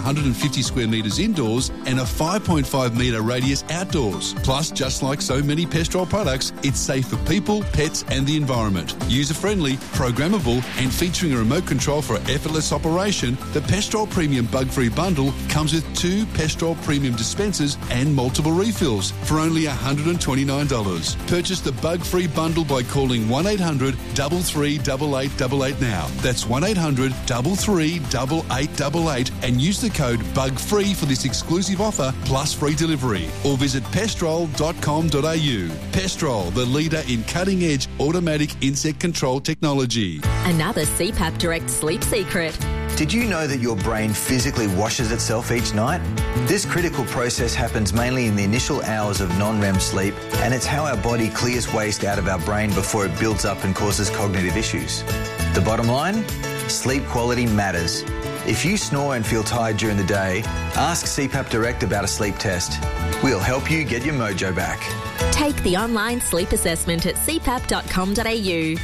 150 square metres indoors and a 5.5 metre radius outdoors. Plus, just like so many Pestrol products, it's safe for people, pets and the environment. User-friendly, programmable and featuring a remote control for effortless operation, the Pestrol Premium Bug-Free Bundle comes with 2 Pestrol Premium dispensers and multiple refills for only $129. Purchase the Bug-Free Bundle by calling 1800 33 8888 now. That's 1800 33 8888 and use the code BUGFREE for this exclusive offer plus free delivery. Or visit pestrol.com.au. Pestrol, the leader in cutting-edge automatic insect control technology. Another CPAP Direct sleep secret. Did you know that your brain physically washes itself each night? This critical process happens mainly in the initial hours of non-REM sleep, and it's how our body clears waste out of our brain before it builds up and causes cognitive issues. The bottom line? Sleep quality matters. If you snore and feel tired during the day, ask CPAP Direct about a sleep test. We'll help you get your mojo back. Take the online sleep assessment at cpap.com.au.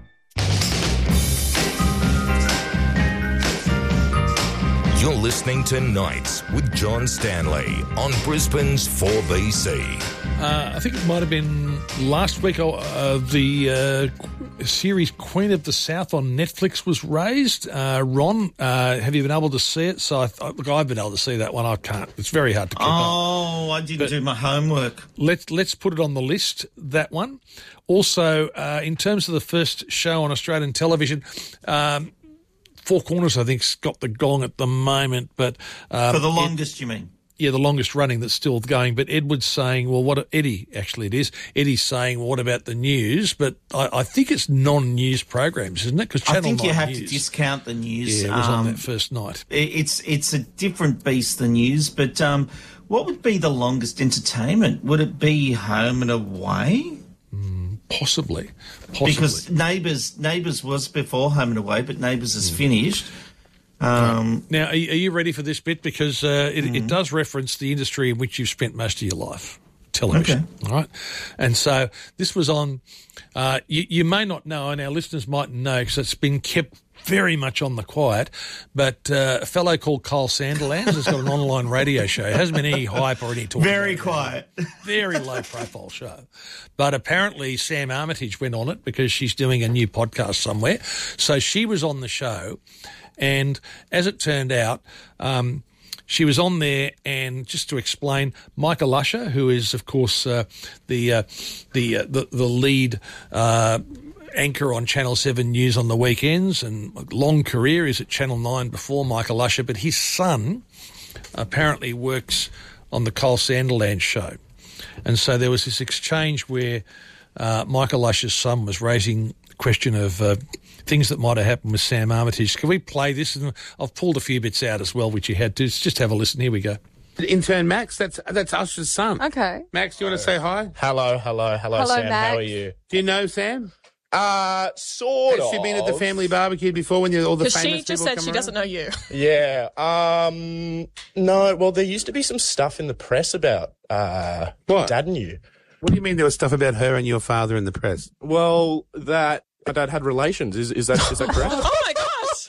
You're listening to Nights with John Stanley on Brisbane's 4BC. I think it might have been last week the series Queen of the South on Netflix was raised. Ron, have you been able to see it? So, I've been able to see that one. I can't. It's very hard to keep up. Oh, I didn't do my homework. Let's put it on the list, that one. Also, in terms of the first show on Australian television, Four Corners, I think, has got the gong at the moment. But for the longest, you mean? Yeah, the longest running that's still going. But Edward's saying, Eddie's saying, well, what about the news? But I think it's non-news programs, isn't it? 'Cause Channel 9 I think you have News. to discount the news. Yeah, it was on that first night. It's a different beast, the news. But what would be the longest entertainment? Would it be Home and Away? Possibly. Because Neighbours was before Home and Away, but Neighbours is finished. Now, are you ready for this bit? Because it does reference the industry in which you've spent most of your life, television. Okay. All right? And so this was on, you may not know, and our listeners might know, because it's been kept very much on the quiet, but a fellow called Kyle Sandilands has got an online radio show. It hasn't been any hype or any talk. Very quiet. Very low-profile show. But apparently Sam Armitage went on it because she's doing a new podcast somewhere. So she was on the show, and as it turned out, she was on there, and just to explain, Michael Usher, who is, of course, the lead anchor on Channel 7 News on the weekends, and a long career. Is at Channel 9 before Michael Usher, but his son apparently works on the Kyle Sandilands show. And so there was this exchange where Michael Usher's son was raising the question of things that might have happened with Sam Armitage. Can we play this? And I've pulled a few bits out as well, which you had to. Just have a listen. Here we go. Intern Max, that's Usher's son. Okay. Max, do you want to say hi? Hello, Sam. Max. How are you? Do you know Sam? Sort of. Has she been at the family barbecue before when all the famous people she just said she doesn't know you. Yeah. No, well, there used to be some stuff in the press about What? Dad and you. What do you mean there was stuff about her and your father in the press? Well, that my dad had relations. Is that correct? Oh, my gosh.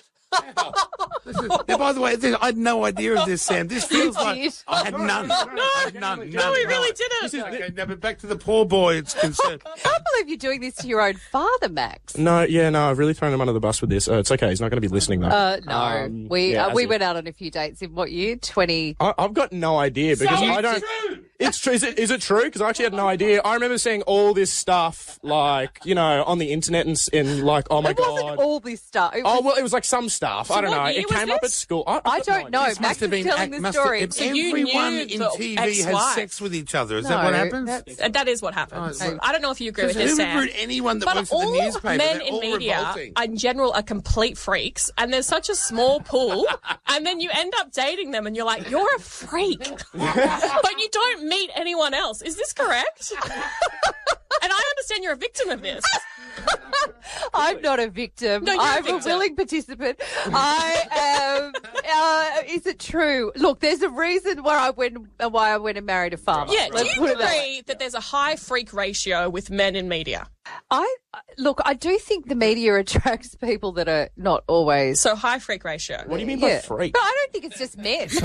Now, by the way, I had no idea of this, Sam. This feels like I had none. No, we really didn't. Okay, now, but back to the poor boy it's concerned. I can't believe you're doing this to your own father, Max. No, I've really thrown him under the bus with this. It's okay. He's not going to be listening, though. No. We went out on a few dates in what year? 20... I've got no idea because I don't... True. It's true. Is it true? Because I actually had no idea. I remember seeing all this stuff, like, on the internet and like, oh my God. It wasn't all this stuff. It was like some stuff. I don't know. It came up at school. I don't know. Max is telling the story. Everyone in TV has sex with each other. Is that what happens? That is what happens. Oh, I don't know if you agree with this, Sam. Anyone that works at the newspaper, men in media in general are complete freaks, and there's such a small pool, and then you end up dating them, and you're like, you're a freak, but you don't meet anyone else. Is this correct? And I understand you're a victim of this. I'm not a victim. No, I'm a willing participant. I am. Is it true? Look, there's a reason why I went and married a farmer. Yeah, do you agree that there's a high freak ratio with men in media? I do think the media attracts people that are not always. So high freak ratio. What do you mean by freak? But I don't think it's just men.